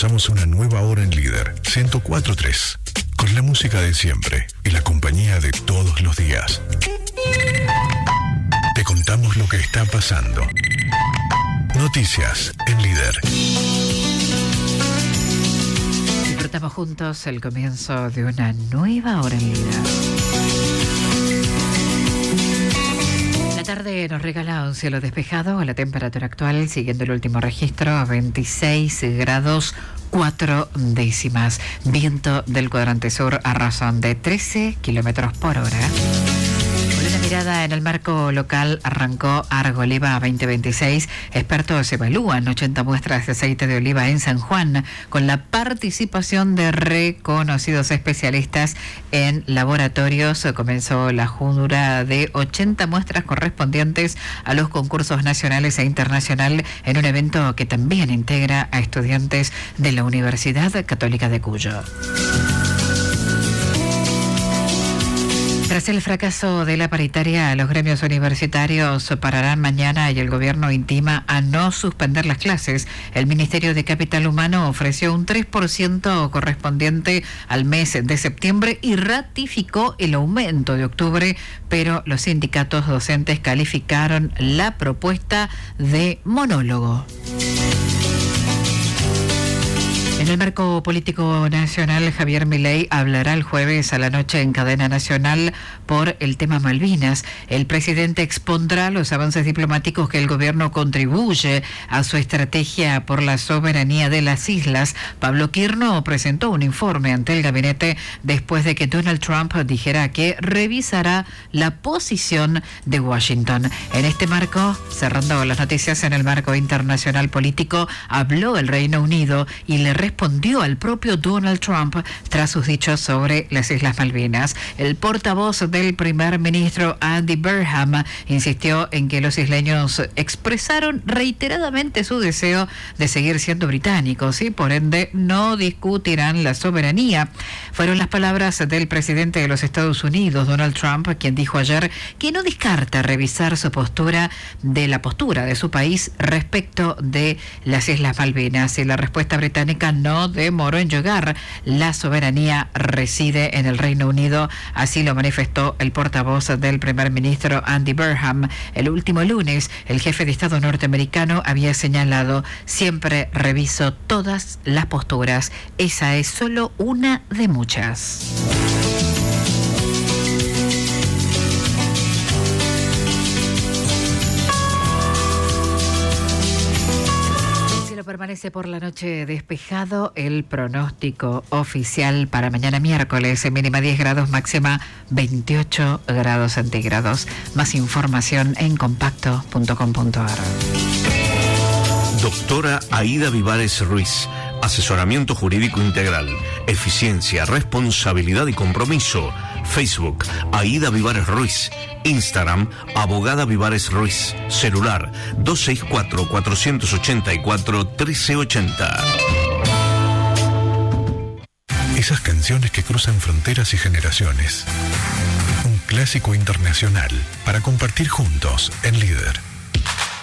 comenzamos una nueva hora en Líder 104.3, con la música de siempre y la compañía de todos los días. Te contamos lo que está pasando. Noticias en Líder. Disfrutamos juntos el comienzo de una nueva hora en Líder. La tarde nos regala un cielo despejado, la temperatura actual, siguiendo el último registro, a 26 grados 4 décimas. Viento del cuadrante sur a razón de 13 kilómetros por hora. Con una mirada en el marco local, arrancó Argoliva 2026. Expertos evalúan 80 muestras de aceite de oliva en San Juan, con la participación de reconocidos especialistas en laboratorios. Comenzó la jura de 80 muestras correspondientes a los concursos nacionales e internacionales en un evento que también integra a estudiantes de la Universidad Católica de Cuyo. Tras el fracaso de la paritaria, los gremios universitarios pararán mañana y el gobierno intima a no suspender las clases. El Ministerio de Capital Humano ofreció un 3% correspondiente al mes de septiembre y ratificó el aumento de octubre, pero los sindicatos docentes calificaron la propuesta de monólogo. En el marco político nacional, Javier Milei hablará el jueves a la noche en cadena nacional por el tema Malvinas. El presidente expondrá los avances diplomáticos que el gobierno contribuye a su estrategia por la soberanía de las islas. Pablo Quirno presentó un informe ante el gabinete después de que Donald Trump dijera que revisará la posición de Washington. En este marco, cerrando las noticias en el marco internacional político, habló el Reino Unido y le respondió al propio Donald Trump tras sus dichos sobre las Islas Malvinas. El portavoz del primer ministro Andy Burnham insistió en que los isleños expresaron reiteradamente su deseo de seguir siendo británicos y por ende no discutirán la soberanía. Fueron las palabras del presidente de los Estados Unidos, Donald Trump, quien dijo ayer que no descarta revisar su postura de su país respecto de las Islas Malvinas. Y la respuesta británica no demoró en llegar. La soberanía reside en el Reino Unido, así lo manifestó el portavoz del primer ministro Andy Burnham. El último lunes, el jefe de Estado norteamericano había señalado: siempre reviso todas las posturas. Esa es solo una de muchas. Permanece por la noche despejado. El pronóstico oficial para mañana miércoles, mínima 10 grados, máxima 28 grados centígrados. Más información en compacto.com.ar. Doctora Aida Vivares Ruiz. Asesoramiento jurídico integral, eficiencia, responsabilidad y compromiso. Facebook, Aida Vivares Ruiz. Instagram, Abogada Vivares Ruiz. Celular, 264-484-1380. Esas canciones que cruzan fronteras y generaciones. Un clásico internacional para compartir juntos en Líder.